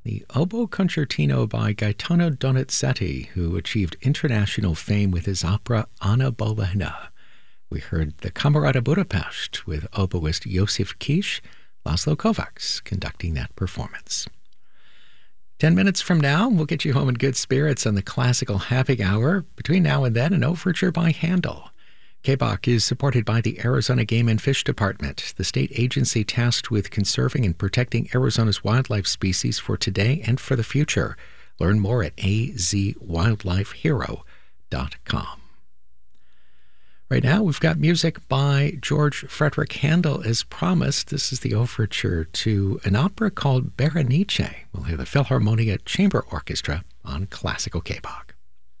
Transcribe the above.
the oboe concertino by Gaetano Donizetti, who achieved international fame with his opera Anna Bolena. We heard the Camerata Budapest with oboist Josef Kish, Laszlo Kovacs conducting that performance. 10 minutes from now, we'll get you home in good spirits on the Classical Happy Hour. Between now and then, an overture by Handel. KBOC is supported by the Arizona Game and Fish Department, the state agency tasked with conserving and protecting Arizona's wildlife species for today and for the future. Learn more at azwildlifehero.com. Right now, we've got music by George Frederick Handel as promised. This is the overture to an opera called Berenice. We'll hear the Philharmonia Chamber Orchestra on Classical KBOC.